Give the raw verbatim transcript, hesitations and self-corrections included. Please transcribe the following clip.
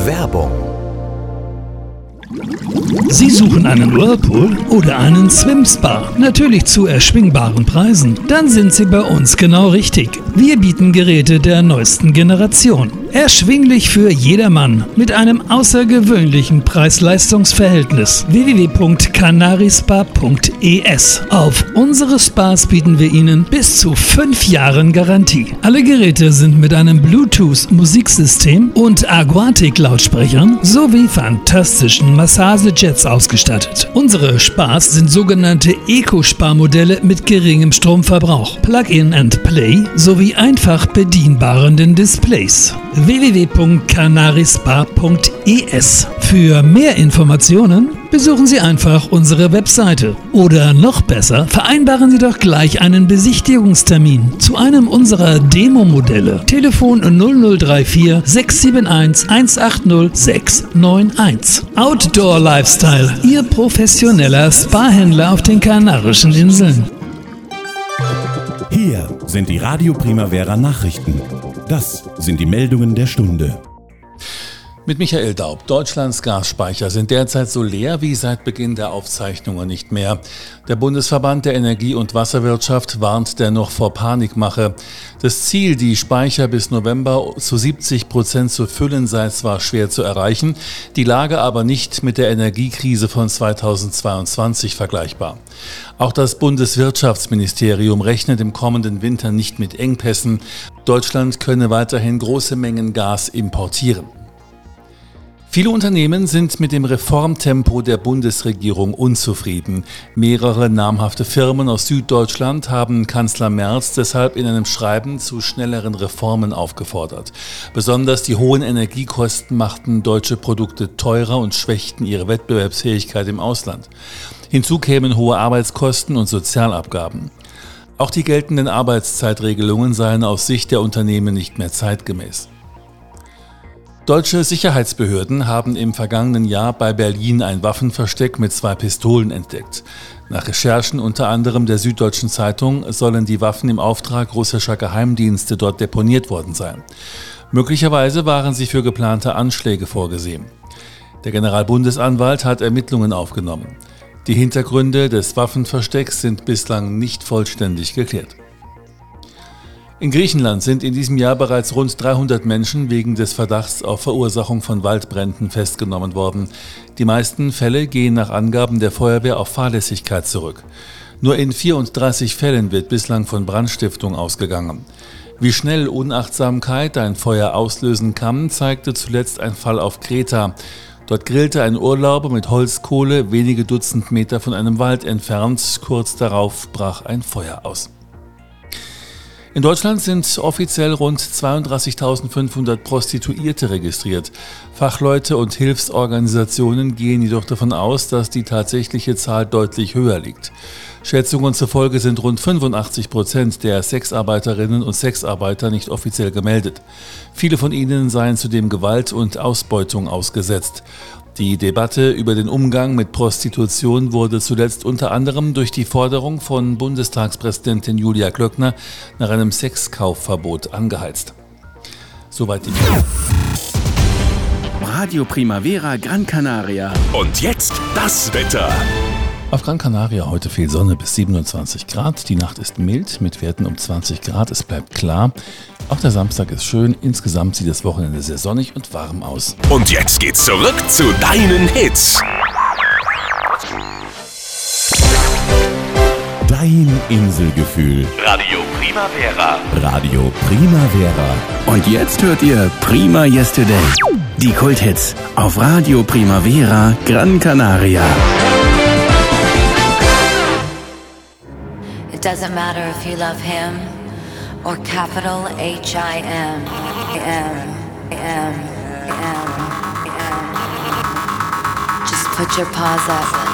Werbung. Sie suchen einen Whirlpool oder einen Swim-Spa? Natürlich zu erschwingbaren Preisen. Dann sind Sie bei uns genau richtig. Wir bieten Geräte der neuesten Generation. Erschwinglich für jedermann mit einem außergewöhnlichen Preis-Leistungs-Verhältnis. w w w punkt canarispa punkt e s. Auf unsere Spas bieten wir Ihnen bis zu fünf Jahren Garantie. Alle Geräte sind mit einem Bluetooth-Musiksystem und Aquatic-Lautsprechern sowie fantastischen Massagejets ausgestattet. Unsere Spas sind sogenannte Eco-Spa-Modelle mit geringem Stromverbrauch, Plug-in and Play sowie einfach bedienbaren Displays. w w w punkt canarispa punkt e s. Für mehr Informationen besuchen Sie einfach unsere Webseite. Oder noch besser, vereinbaren Sie doch gleich einen Besichtigungstermin zu einem unserer Demo-Modelle. Telefon null null drei vier sechs sieben eins eins acht null sechs neun eins. Outdoor Lifestyle, Ihr professioneller Spa-Händler auf den Kanarischen Inseln. Hier sind die Radio Primavera Nachrichten. Das sind die Meldungen der Stunde. Mit Michael Daub. Deutschlands Gasspeicher sind derzeit so leer wie seit Beginn der Aufzeichnungen nicht mehr. Der Bundesverband der Energie- und Wasserwirtschaft warnt dennoch vor Panikmache. Das Ziel, die Speicher bis November zu siebzig Prozent zu füllen, sei zwar schwer zu erreichen, die Lage aber nicht mit der Energiekrise von zweitausendzweiundzwanzig vergleichbar. Auch das Bundeswirtschaftsministerium rechnet im kommenden Winter nicht mit Engpässen. Deutschland könne weiterhin große Mengen Gas importieren. Viele Unternehmen sind mit dem Reformtempo der Bundesregierung unzufrieden. Mehrere namhafte Firmen aus Süddeutschland haben Kanzler Merz deshalb in einem Schreiben zu schnelleren Reformen aufgefordert. Besonders die hohen Energiekosten machten deutsche Produkte teurer und schwächten ihre Wettbewerbsfähigkeit im Ausland. Hinzu kämen hohe Arbeitskosten und Sozialabgaben. Auch die geltenden Arbeitszeitregelungen seien aus Sicht der Unternehmen nicht mehr zeitgemäß. Deutsche Sicherheitsbehörden haben im vergangenen Jahr bei Berlin ein Waffenversteck mit zwei Pistolen entdeckt. Nach Recherchen unter anderem der Süddeutschen Zeitung sollen die Waffen im Auftrag russischer Geheimdienste dort deponiert worden sein. Möglicherweise waren sie für geplante Anschläge vorgesehen. Der Generalbundesanwalt hat Ermittlungen aufgenommen. Die Hintergründe des Waffenverstecks sind bislang nicht vollständig geklärt. In Griechenland sind in diesem Jahr bereits rund dreihundert Menschen wegen des Verdachts auf Verursachung von Waldbränden festgenommen worden. Die meisten Fälle gehen nach Angaben der Feuerwehr auf Fahrlässigkeit zurück. Nur in vierunddreißig Fällen wird bislang von Brandstiftung ausgegangen. Wie schnell Unachtsamkeit ein Feuer auslösen kann, zeigte zuletzt ein Fall auf Kreta. Dort grillte ein Urlauber mit Holzkohle wenige Dutzend Meter von einem Wald entfernt. Kurz darauf brach ein Feuer aus. In Deutschland sind offiziell rund zweiunddreißigtausendfünfhundert Prostituierte registriert. Fachleute und Hilfsorganisationen gehen jedoch davon aus, dass die tatsächliche Zahl deutlich höher liegt. Schätzungen zufolge sind rund fünfundachtzig Prozent der Sexarbeiterinnen und Sexarbeiter nicht offiziell gemeldet. Viele von ihnen seien zudem Gewalt und Ausbeutung ausgesetzt. Die Debatte über den Umgang mit Prostitution wurde zuletzt unter anderem durch die Forderung von Bundestagspräsidentin Julia Klöckner nach einem Sexkaufverbot angeheizt. Soweit die Meldung. Radio Primavera Gran Canaria. Und jetzt das Wetter. Auf Gran Canaria heute viel Sonne bis siebenundzwanzig Grad. Die Nacht ist mild mit Werten um zwanzig Grad. Es bleibt klar. Auch der Samstag ist schön. Insgesamt sieht das Wochenende sehr sonnig und warm aus. Und jetzt geht's zurück zu deinen Hits. Dein Inselgefühl. Radio Primavera. Radio Primavera. Und jetzt hört ihr Prima Yesterday. Die Kulthits auf Radio Primavera Gran Canaria. It doesn't matter if you love him or capital H I M. M. M. M. M. Just put your paws up.